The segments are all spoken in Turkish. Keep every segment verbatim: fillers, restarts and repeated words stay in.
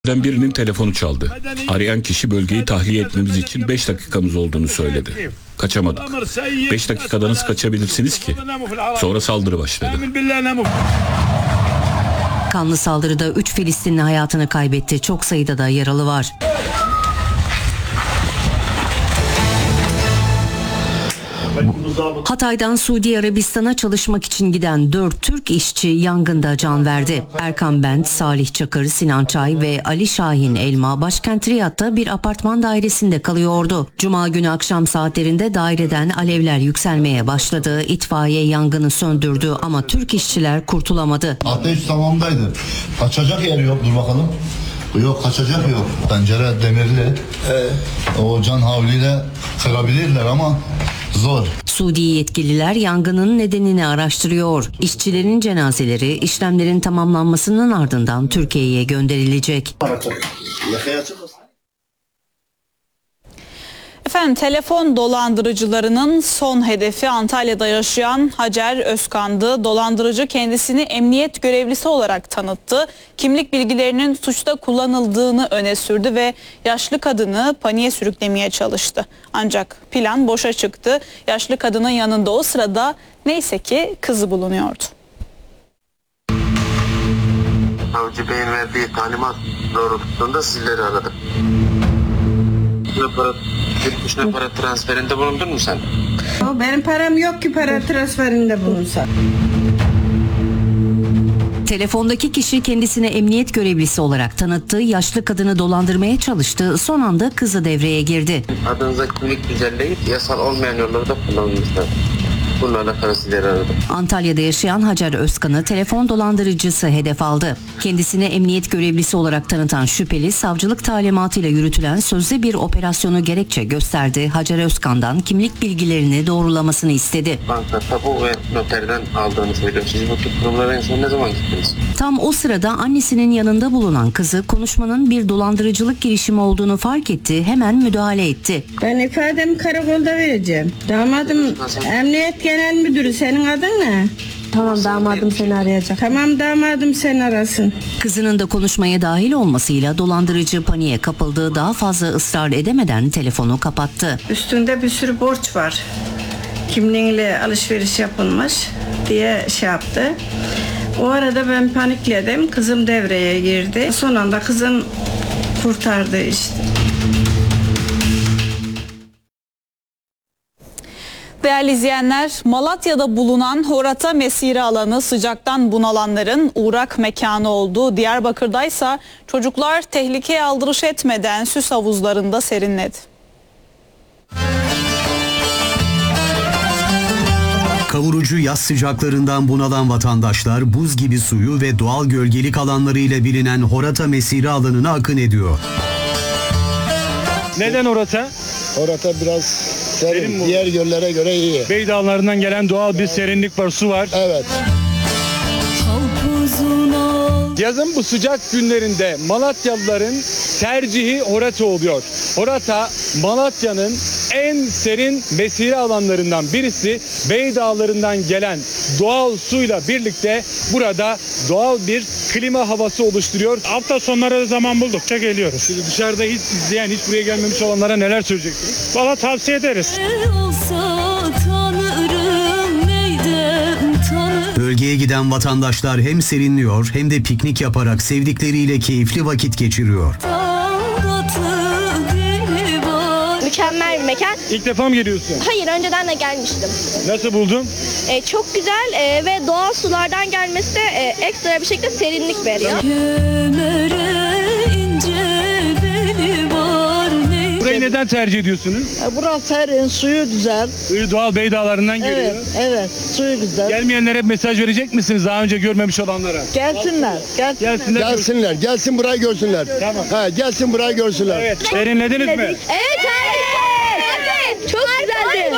Birinin telefonu çaldı. Arayan kişi bölgeyi tahliye etmemiz için beş dakikamız olduğunu söyledi. Kaçamadık. beş dakikada nasıl kaçabilirsiniz ki? Sonra saldırı başladı. Kanlı saldırıda üç Filistinli hayatını kaybetti. Çok sayıda da yaralı var. Hatay'dan Suudi Arabistan'a çalışmak için giden dört Türk işçi yangında can verdi. Erkan Bent, Salih Çakır, Sinan Çay ve Ali Şahin Elma başkent Riyad'da bir apartman dairesinde kalıyordu. Cuma günü akşam saatlerinde daireden alevler yükselmeye başladı. İtfaiye yangını söndürdü ama Türk işçiler kurtulamadı. Ateş tamamdaydı. Kaçacak yer yok, dur bakalım. Yok, kaçacak yok. Pencere demirli. Ee? O can havliyle kırabilirler ama zor. Suudi yetkililer yangının nedenini araştırıyor. İşçilerin cenazeleri işlemlerin tamamlanmasının ardından Türkiye'ye gönderilecek. Efendim, telefon dolandırıcılarının son hedefi Antalya'da yaşayan Hacer Özkan'dı. Dolandırıcı kendisini emniyet görevlisi olarak tanıttı. Kimlik bilgilerinin suçta kullanıldığını öne sürdü ve yaşlı kadını paniğe sürüklemeye çalıştı. Ancak plan boşa çıktı. Yaşlı kadının yanında o sırada neyse ki kızı bulunuyordu. Savcı Bey'in verdiği talimat doğrultusunda sizleri aradım. Para, yurt dışına para transferinde bulundun mu sen? Benim param yok ki para transferinde bulunsa. Telefondaki kişi kendisine emniyet görevlisi olarak tanıttı. Yaşlı kadını dolandırmaya çalıştı. Son anda kızı devreye girdi. Adınıza kimlik düzenleyip yasal olmayan yolları da kullanmışlar. Bunlarla parasıyla aradım. Antalya'da yaşayan Hacer Özkan'ı telefon dolandırıcısı hedef aldı. Kendisine emniyet görevlisi olarak tanıtan şüpheli savcılık talimatıyla yürütülen sözlü bir operasyonu gerekçe gösterdi. Hacer Özkan'dan kimlik bilgilerini doğrulamasını istedi. Banka, tapu ve noterden aldığını söylüyor. Siz bu tip kurumlara en son ne zaman gittiniz? Tam o sırada annesinin yanında bulunan kızı konuşmanın bir dolandırıcılık girişimi olduğunu fark etti. Hemen müdahale etti. Ben ifademi karakolda vereceğim. Damadım emniyet genel müdürü, senin adın ne? Tamam, damadım seni arayacak. Tamam, damadım seni arasın. Kızının da konuşmaya dahil olmasıyla dolandırıcı paniğe kapıldı. Daha fazla ısrar edemeden telefonu kapattı. Üstünde bir sürü borç var. Kimliğiyle alışveriş yapılmış diye şey yaptı. O arada ben panikledim. Kızım devreye girdi. Son anda kızım kurtardı işte. Değerli izleyenler, Malatya'da bulunan Horata Mesire alanı sıcaktan bunalanların uğrak mekanı oldu. Diyarbakır'daysa çocuklar tehlikeye aldırış etmeden süs havuzlarında serinledi. Kavurucu yaz sıcaklarından bunalan vatandaşlar buz gibi suyu ve doğal gölgelik alanlarıyla bilinen Horata Mesire alanına akın ediyor. Neden Horata? Horata biraz serin, serin diğer göllere göre iyi. Bey Dağları'ndan gelen doğal bir serinlik var, su var. Evet. Yazın bu sıcak günlerinde Malatyalıların tercihi Horata oluyor. Horata, Malatya'nın en serin mesire alanlarından birisi. Bey Dağları'ndan gelen doğal suyla birlikte burada doğal bir klima havası oluşturuyor. Hafta sonları da zaman buldukça geliyoruz. Şimdi dışarıda hiç izleyen, hiç buraya gelmemiş olanlara neler söyleyeceksiniz? Valla tavsiye ederiz. Bölgeye giden vatandaşlar hem serinliyor hem de piknik yaparak sevdikleriyle keyifli vakit geçiriyor. Mükemmel bir mekan. İlk defa mı geliyorsun? Hayır, önceden de gelmiştim. Nasıl buldun? Ee, çok güzel e, ve doğal sulardan gelmesi de e, ekstra bir şekilde serinlik veriyor. Burayı neden tercih ediyorsunuz? Burası serin, suyu güzel. Suyu doğal Bey Dağları'ndan geliyor. Evet, evet, suyu güzel. Gelmeyenlere mesaj verecek misiniz daha önce görmemiş olanlara? Gelsinler, gelsinler. Gelsinler. Gelsinler, gelsin burayı görsünler. Tamam. Ha, gelsin burayı görsünler. Evet. Serinlediniz mi? Evet, evet. Evet, çok güzeldi.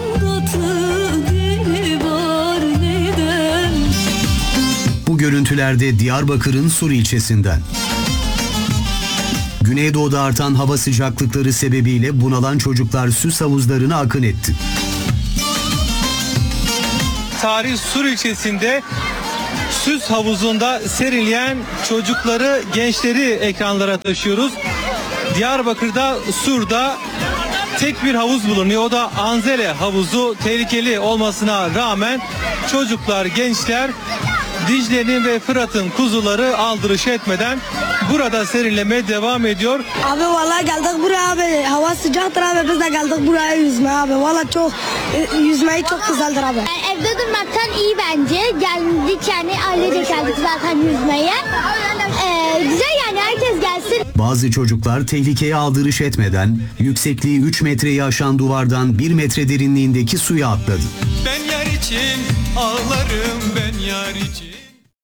Bu görüntülerde Diyarbakır'ın Sur ilçesinden. Güneydoğu'da artan hava sıcaklıkları sebebiyle bunalan çocuklar süs havuzlarına akın etti. Tarihi Sur ilçesinde süs havuzunda serileyen çocukları, gençleri ekranlara taşıyoruz. Diyarbakır'da Sur'da tek bir havuz bulunuyor. O da Anzele havuzu. Tehlikeli olmasına rağmen çocuklar, gençler Dicle'nin ve Fırat'ın kuzuları aldırış etmeden burada serinlemeye devam ediyor. Abi vallahi geldik buraya abi. Hava sıcaktır abi. Biz de geldik buraya yüzmeye abi. Vallahi çok yüzmeyi çok güzeldir abi. Yani evde durmaktan iyi bence. Geldik yani ailece geldik zaten yüzmeye. Ee, güzel yani herkes gelsin. Bazı çocuklar tehlikeye aldırış etmeden yüksekliği üç metreyi aşan duvardan bir metre derinliğindeki suya atladı. Ben yar için ağlarım, ben yar için.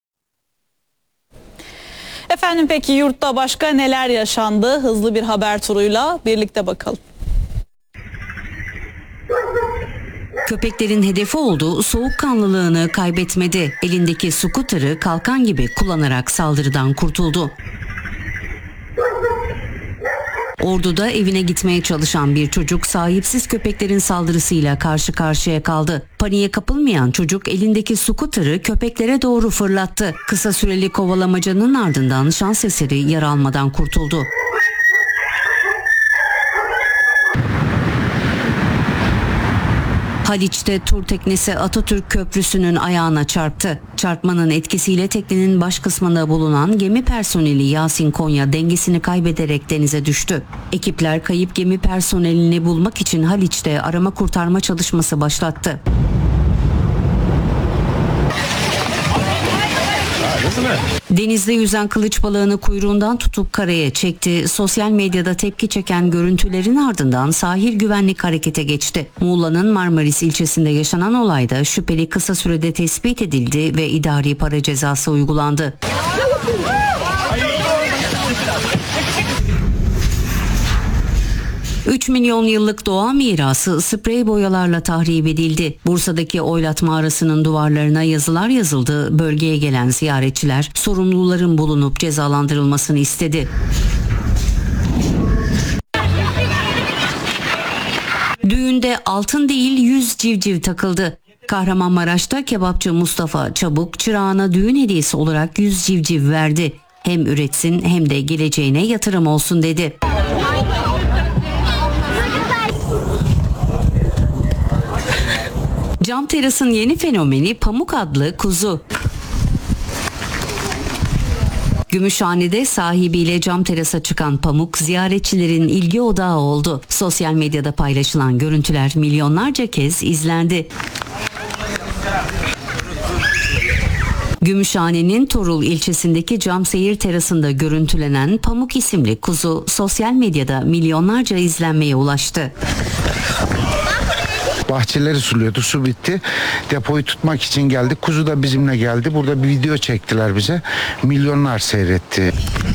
Efendim peki yurtta başka neler yaşandı? Hızlı bir haber turuyla birlikte bakalım. Köpeklerin hedefi olduğu soğukkanlılığını kaybetmedi. Elindeki skuterı kalkan gibi kullanarak saldırıdan kurtuldu. Ordu'da evine gitmeye çalışan bir çocuk sahipsiz köpeklerin saldırısıyla karşı karşıya kaldı. Paniğe kapılmayan çocuk elindeki skuterı köpeklere doğru fırlattı. Kısa süreli kovalamacanın ardından şans eseri yara almadan kurtuldu. Haliç'te tur teknesi Atatürk Köprüsü'nün ayağına çarptı. Çarpmanın etkisiyle teknenin baş kısmında bulunan gemi personeli Yasin Konya dengesini kaybederek denize düştü. Ekipler kayıp gemi personelini bulmak için Haliç'te arama kurtarma çalışması başlattı. Denizde yüzen kılıç balığını kuyruğundan tutup karaya çekti. Sosyal medyada tepki çeken görüntülerin ardından sahil güvenlik harekete geçti. Muğla'nın Marmaris ilçesinde yaşanan olayda şüpheli kısa sürede tespit edildi ve idari para cezası uygulandı. üç milyon yıllık doğa mirası sprey boyalarla tahrip edildi. Bursa'daki oylatma arasının duvarlarına yazılar yazıldı. Bölgeye gelen ziyaretçiler sorumluların bulunup cezalandırılmasını istedi. Düğünde altın değil yüz civciv takıldı. Kahramanmaraş'ta kebapçı Mustafa Çabuk çırağına düğün hediyesi olarak yüz civciv verdi. Hem üretsin hem de geleceğine yatırım olsun dedi. Cam terasın yeni fenomeni Pamuk adlı kuzu. Gümüşhane'de sahibiyle cam terasa çıkan Pamuk ziyaretçilerin ilgi odağı oldu. Sosyal medyada paylaşılan görüntüler milyonlarca kez izlendi. Gümüşhane'nin Torul ilçesindeki cam seyir terasında görüntülenen Pamuk isimli kuzu sosyal medyada milyonlarca izlenmeye ulaştı. Bahçeleri suluyordu, su bitti. Depoyu tutmak için geldik. Kuzu da bizimle geldi. Burada bir video çektiler bize. Milyonlar seyretti.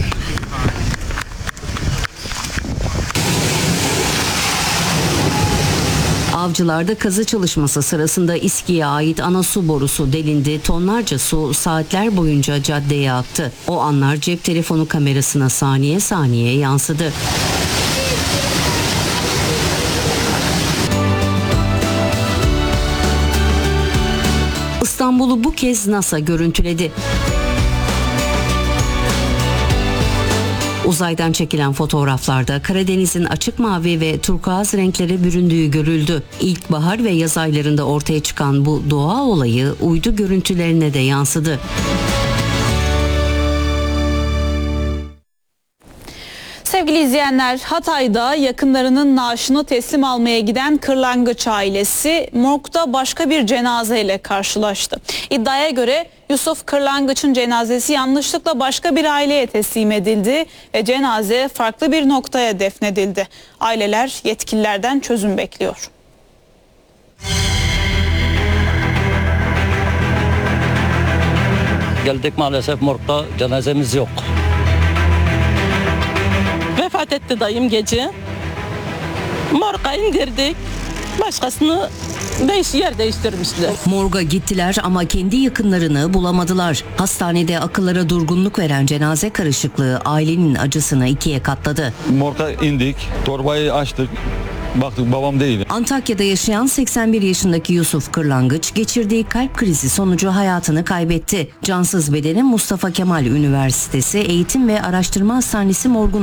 Avcılarda kazı çalışması sırasında İSKİ'ye ait ana su borusu delindi. Tonlarca su saatler boyunca caddeye aktı. O anlar cep telefonu kamerasına saniye saniye yansıdı. İstanbul'u bu kez NASA görüntüledi. Uzaydan çekilen fotoğraflarda Karadeniz'in açık mavi ve turkuaz renklere büründüğü görüldü. İlkbahar ve yaz aylarında ortaya çıkan bu doğa olayı uydu görüntülerine de yansıdı. Sevgili izleyenler, Hatay'da yakınlarının naaşını teslim almaya giden Kırlangıç ailesi morgda başka bir cenazeyle karşılaştı. İddiaya göre Yusuf Kırlangıç'ın cenazesi yanlışlıkla başka bir aileye teslim edildi ve cenaze farklı bir noktaya defnedildi. Aileler yetkililerden çözüm bekliyor. Geldik, maalesef morgda cenazemiz yok. Vefat etti dayım gece. Morga indirdik. Başkasını değiş yer değiştirmişler. Morga gittiler ama kendi yakınlarını bulamadılar. Hastanede akıllara durgunluk veren cenaze karışıklığı ailenin acısını ikiye katladı. Morga indik, torbayı açtık. Baktık babam değil. Antakya'da yaşayan seksen bir yaşındaki Yusuf Kırlangıç geçirdiği kalp krizi sonucu hayatını kaybetti. Cansız bedeni Mustafa Kemal Üniversitesi Eğitim ve Araştırma Hastanesi morguna